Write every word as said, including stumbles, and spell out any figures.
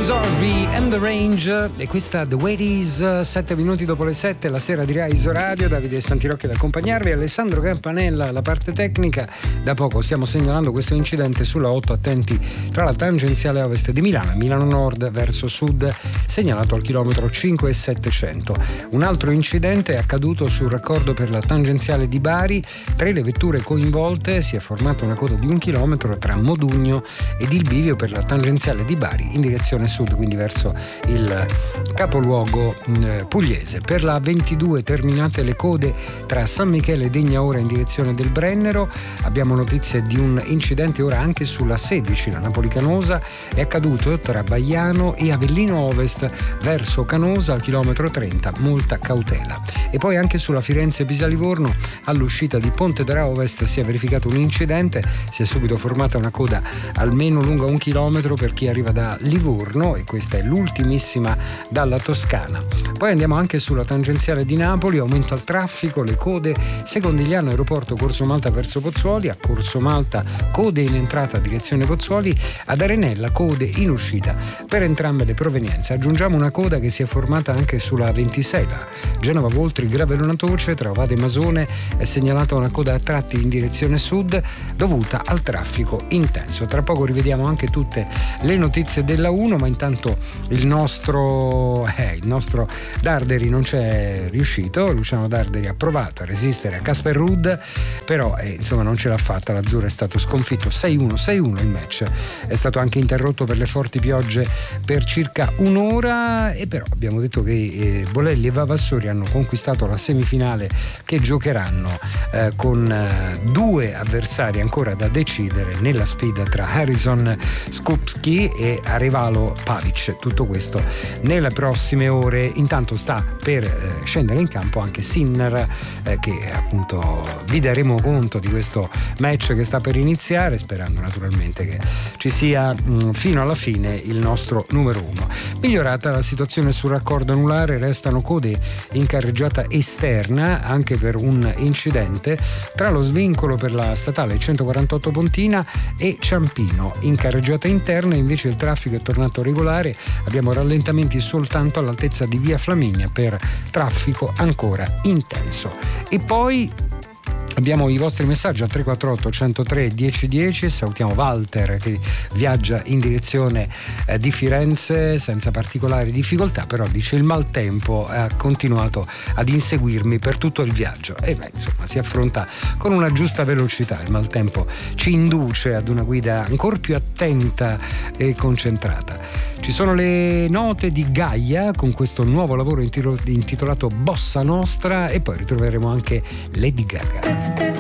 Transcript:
Orsby and the Range, e questa The Way It Is, sette minuti dopo le sette, la sera di Rise Radio. Davide Santirocchi ad accompagnarvi, Alessandro Campanella la parte tecnica. Da poco stiamo segnalando questo incidente sulla otto, attenti, tra la tangenziale ovest di Milano e Milano Nord verso sud, segnalato al chilometro cinque e settecento. Un altro incidente è accaduto sul raccordo per la tangenziale di Bari. Tra le vetture coinvolte si è formata una coda di un chilometro tra Modugno ed il bivio per la tangenziale di Bari in direzione sud, quindi verso il capoluogo eh, pugliese. Per la ventidue terminate le code tra San Michele e Degnaora in direzione del Brennero. Abbiamo notizie di un incidente ora anche sulla sedici, la Napoli Canosa, è accaduto tra Baiano e Avellino Ovest verso Canosa al chilometro trenta, molta cautela. E poi anche sulla Firenze Pisa Livorno, all'uscita di Ponte d'Ara Ovest si è verificato un incidente, si è subito formata una coda almeno lunga un chilometro per chi arriva da Livorno, e questa è l'ultimissima dalla Toscana. Poi andiamo anche sulla tangenziale di Napoli, aumenta il traffico, le code Secondigliano aeroporto Corso Malta verso Pozzuoli, a Corso Malta code in entrata direzione Pozzuoli, ad Arenella code in uscita per entrambe le provenienze. Aggiungiamo una coda che si è formata anche sulla ventisei, la Genova Voltri Gravellona Toce, tra Ovade e Masone è segnalata una coda a tratti in direzione sud dovuta al traffico intenso. Tra poco rivediamo anche tutte le notizie della uno, ma intanto il nostro eh, il nostro Darderi non c'è riuscito. Luciano Darderi ha provato a resistere a Casper Ruud, però eh, insomma non ce l'ha fatta, l'azzurro è stato sconfitto sei uno sei uno. Il match è stato anche interrotto per le forti piogge per circa un'ora, e però abbiamo detto che eh, Bolelli e Vavassori hanno conquistato la semifinale, che giocheranno eh, con eh, due avversari ancora da decidere nella sfida tra Harrison Skupski e Arevalo Pavic. Tutto questo nelle prossime ore. Intanto sta per eh, scendere in campo anche Sinner, eh, che appunto vi daremo conto di questo match che sta per iniziare, sperando naturalmente che ci sia mh, fino alla fine il nostro numero uno. Migliorata la situazione sul raccordo anulare, restano code in carreggiata esterna anche per un incidente tra lo svincolo per la statale centoquarantotto Pontina e Ciampino. In carreggiata interna invece il traffico è tornato regolare, abbiamo rallentamenti soltanto all'altezza di via Flaminia per traffico ancora intenso. E poi abbiamo i vostri messaggi al tre quattro otto uno zero tre uno zero uno zero. Salutiamo Walter che viaggia in direzione eh, di Firenze senza particolari difficoltà, però dice il maltempo ha continuato ad inseguirmi per tutto il viaggio. E beh, insomma, si affronta con una giusta velocità. Il maltempo ci induce ad una guida ancora più attenta e concentrata. Ci sono le note di Gaia con questo nuovo lavoro intitolato Bossa Nostra, e poi ritroveremo anche Lady Gaga.